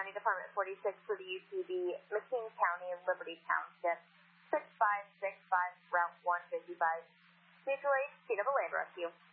County Department 46 for the UTV, McKean County, Liberty Township, 6565, Route 155. Mutual aid, speed of a land rescue.